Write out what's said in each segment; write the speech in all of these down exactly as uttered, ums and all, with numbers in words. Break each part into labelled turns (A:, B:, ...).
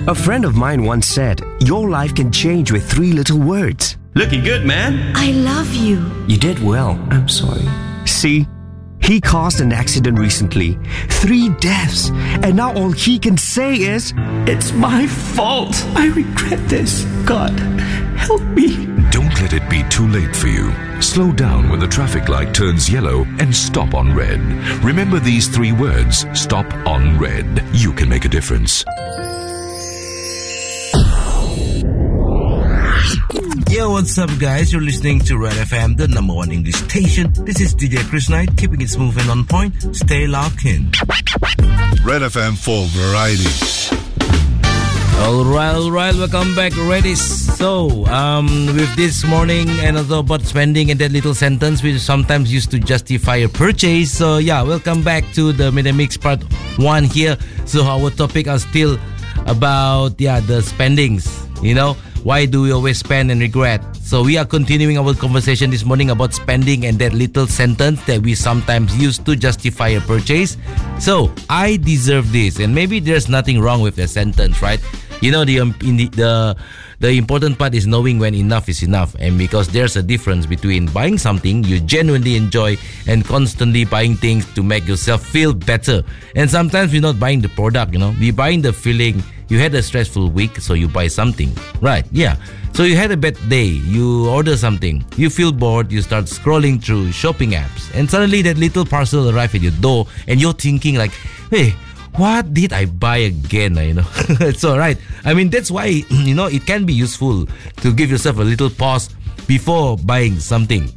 A: A friend of mine once said, your life can change with three little words.
B: Looking good, man.
C: I love you.
A: You did well. I'm sorry. See? He caused an accident recently. Three deaths. And now all he can say is,
B: it's my fault. I regret this. God, help me.
D: Don't let it be too late for you. Slow down when the traffic light turns yellow and stop on red. Remember these three words. Stop on red. You can make a difference.
E: Yo, what's up, guys? You're listening to Red F M, the number one English station. This is D J Chris Knight, keeping it smooth and on point. Stay locked in.
F: Red F M for variety.
E: Alright, alright, welcome back, ready. So, um, with this morning and also about spending and that little sentence we sometimes used to justify a purchase. So, yeah, welcome back to the Mid Mix part one here. So, our topic are still about, yeah, the spendings, you know. Why do we always spend and regret? So we are continuing our conversation this morning about spending and that little sentence that we sometimes use to justify a purchase. So, I deserve this. And maybe there's nothing wrong with the sentence, right? You know, the, um, in the, the the important part is knowing when enough is enough. And because there's a difference between buying something you genuinely enjoy and constantly buying things to make yourself feel better. And sometimes we're not buying the product, you know. We're buying the feeling. You had a stressful week, so you buy something. Right, yeah. So you had a bad day, you order something. You feel bored, you start scrolling through shopping apps. And suddenly that little parcel arrives at your door and you're thinking like, hey, what did I buy again? You know, it's alright. I mean, that's why, you know, it can be useful to give yourself a little pause before buying something.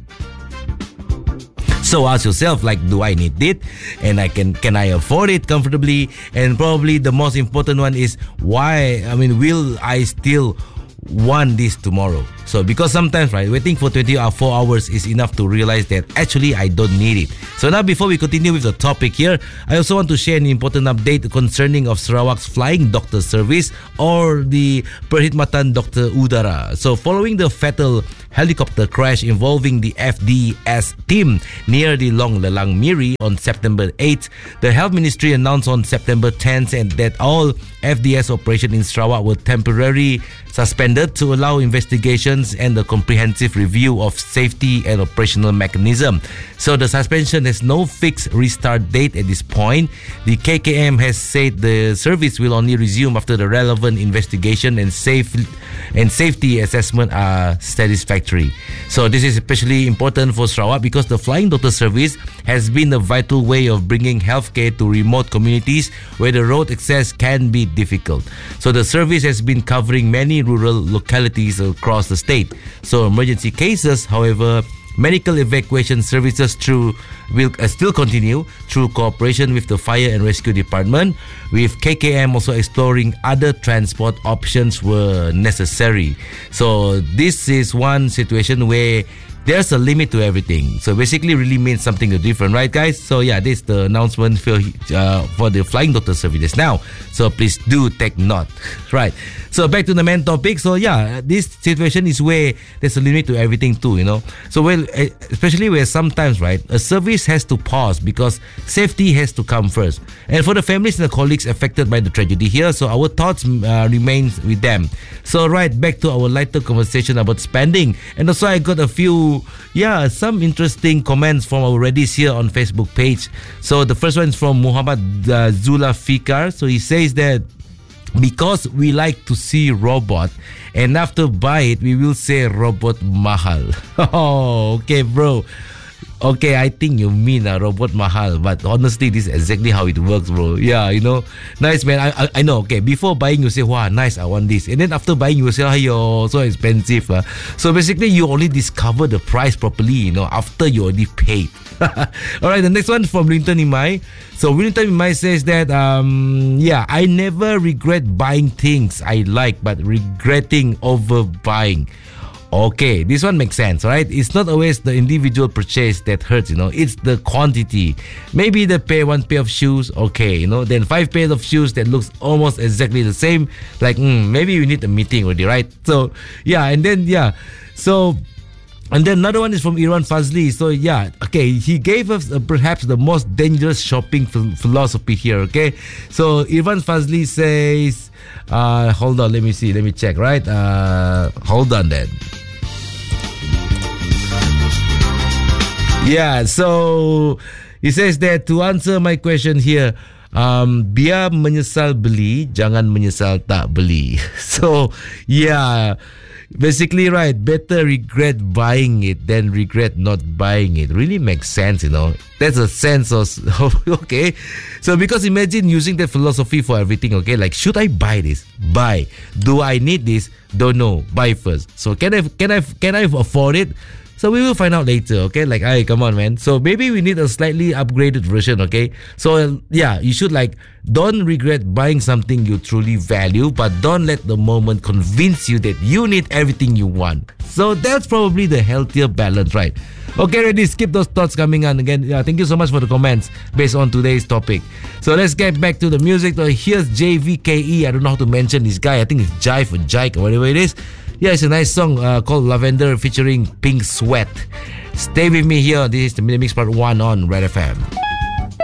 E: So ask yourself, like, do I need it? And I can can I afford it comfortably? And probably the most important one is why, I mean, will I still want this tomorrow? So because sometimes, right, waiting for twenty-four hours is enough to realize that actually I don't need it. So now before we continue with the topic here, I also want to share an important update concerning of Sarawak's flying doctor service or the Perkhidmatan Dokter Udara. So following the fatal helicopter crash involving the F D S team near the Long Lelang Miri on September eighth, the Health Ministry announced on September tenth and that all F D S operations in Sarawak were temporarily suspended to allow investigations and a comprehensive review of safety and operational mechanism. So the suspension has no fixed restart date at this point. The K K M has said the service will only resume after the relevant investigation and safe and safety assessment are satisfactory. So this is especially important for Sarawak because the flying doctor service has been a vital way of bringing healthcare to remote communities where the road access can be difficult. So the service has been covering many rural localities across the state. So emergency cases, however, medical evacuation services through will uh, still continue through cooperation with the Fire and Rescue Department, with K K M also exploring other transport options were necessary. So this is one situation where there's a limit to everything. So basically really means something different, right, guys? So yeah, this is the announcement for, uh, for the flying doctor services now. So please do take note. Right. So back to the main topic. So yeah, this situation is where there's a limit to everything too, you know. So well, especially where sometimes, right, a service has to pause because safety has to come first. And for the families and the colleagues affected by the tragedy here, so our thoughts uh, remain with them. So right, back to our lighter conversation about spending. And also I got a few, yeah, some interesting comments from our Reddies here on Facebook page. So the first one is from Muhammad uh, Zulafikar. So he says that because we like to see robot and after buy it we will say robot mahal. Oh, okay, bro. Okay, I think you mean a robot mahal, but honestly, this is exactly how it works, bro. Yeah, you know, nice, man. I I, I know. Okay, before buying, you say, "Wow, nice, I want this," and then after buying, you say, "Ayo, so expensive." Uh. So basically, you only discover the price properly, you know, after you already paid. All right, the next one from Linton Imai. So Linton Imai says that, um, yeah, I never regret buying things I like, but regretting overbuying. Okay, this one makes sense, right? It's not always the individual purchase that hurts, you know. It's the quantity. Maybe the pair, one pair of shoes, okay, you know. Then five pairs of shoes that looks almost exactly the same. Like, mm, maybe you need a meeting already, right? So, yeah, and then, yeah. So, And then another one is from Irwan Fazli. So yeah, okay, he gave us uh, perhaps the most dangerous shopping ph- philosophy here. Okay, so Irwan Fazli says, uh, hold on, let me see, let me check. Right, uh, hold on then. Yeah, so he says that to answer my question here, um, biar menyesal beli, jangan menyesal tak beli. So yeah. Basically, right, better regret buying it than regret not buying it. Really makes sense, you know. That's a sense of, okay. So, because imagine using that philosophy for everything, okay. Like, should I buy this? Buy. Do I need this? Don't know. Buy first. So, can I, can I, can I afford it? So we will find out later, okay? Like, hey, come on, man. So maybe we need a slightly upgraded version, okay? So uh, yeah, you should like, don't regret buying something you truly value, but don't let the moment convince you that you need everything you want. So that's probably the healthier balance, right? Okay, ready? Skip those thoughts coming on again. Yeah, thank you so much for the comments based on today's topic. So let's get back to the music. So here's J V K E. I don't know how to mention this guy. I think it's Jive or Jike or whatever it is. Yeah, it's a nice song uh, called Lavender featuring Pink Sweat. Stay with me here. This is the Mix Part one on Red F M.